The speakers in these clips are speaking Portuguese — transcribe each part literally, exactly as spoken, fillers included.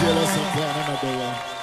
Sheila Santana na boa.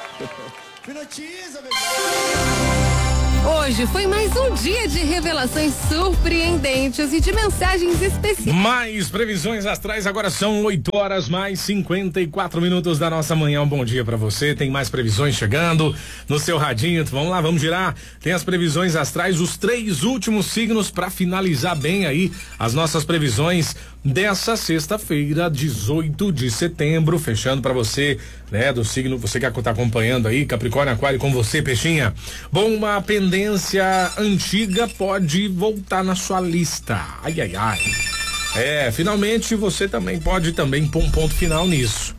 Hoje foi mais um dia de revelações surpreendentes e de mensagens especiais. Mais previsões astrais, agora são oito horas mais cinquenta e quatro minutos da nossa manhã. Um bom dia pra você. Tem mais previsões chegando no seu radinho. Vamos lá, vamos girar. Tem as previsões astrais, os três últimos signos pra finalizar bem aí as nossas previsões dessa sexta-feira, dezoito de setembro, fechando pra você, né, do signo, você que tá acompanhando aí, Capricórnio, Aquário, com você, Peixinha. Bom, uma pendência antiga pode voltar na sua lista. Ai, ai, ai. É, finalmente você também pode também pôr um ponto final nisso.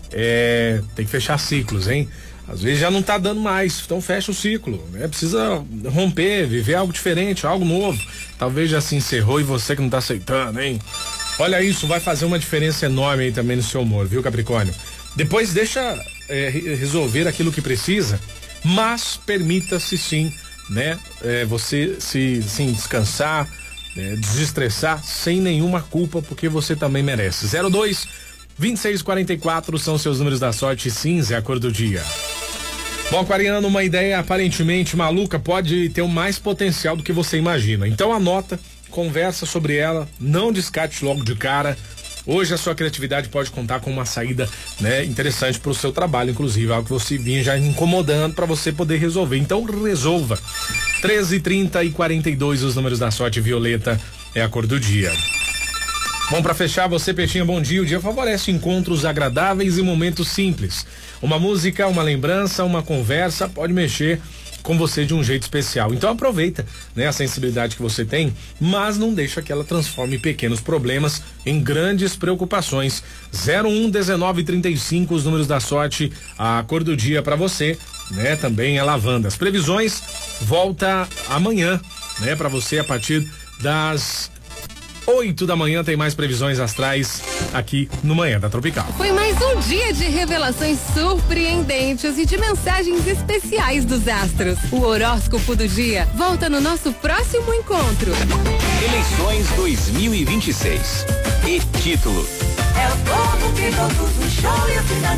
É, tem que fechar ciclos, hein? Às vezes já não tá dando mais, então fecha o ciclo, né? Precisa romper, viver algo diferente, algo novo. Talvez já se encerrou e você que não tá aceitando, hein? Olha isso, vai fazer uma diferença enorme aí também no seu humor, viu, Capricórnio? Depois deixa é, resolver aquilo que precisa, mas permita-se sim, né? É, você se sim, descansar, é, desestressar sem nenhuma culpa, porque você também merece. zero dois, vinte e seis, quarenta e quatro são seus números da sorte, cinza é a cor do dia. Bom, aquariano, uma ideia aparentemente maluca pode ter o mais potencial do que você imagina. Então anota, conversa sobre ela, não descarte logo de cara. Hoje a sua criatividade pode contar com uma saída, né, interessante para o seu trabalho, inclusive, algo que você vinha já incomodando para você poder resolver. Então resolva. treze, trinta e quarenta e dois, os números da sorte, violeta é a cor do dia. Bom, para fechar, você, Peixinho, bom dia. O dia favorece encontros agradáveis e momentos simples. Uma música, uma lembrança, uma conversa pode mexer com você de um jeito especial. Então aproveita, né, a sensibilidade que você tem, mas não deixa que ela transforme pequenos problemas em grandes preocupações. zero um, dezenove, trinta e cinco, os números da sorte, a cor do dia para você, né? Também é lavanda. As previsões volta amanhã, né, para você a partir das oito da manhã. Tem mais previsões astrais aqui no Manhã da Tropical. Foi mais um dia de revelações surpreendentes e de mensagens especiais dos astros. O horóscopo do dia volta no nosso próximo encontro. Eleições dois mil e vinte e seis. E título: é o povo que conduz o show e eu fui na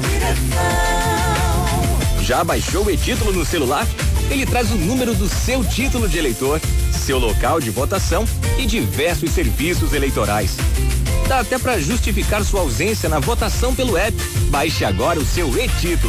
direção. Já baixou o e-título no celular? Ele traz o número do seu título de eleitor, seu local de votação e diversos serviços eleitorais. Dá até para justificar sua ausência na votação pelo app. Baixe agora o seu e-título.